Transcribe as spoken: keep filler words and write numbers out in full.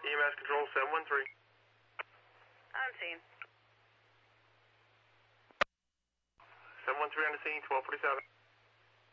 E M S control seven one three. On scene. seven one three on the scene, twelve forty-seven.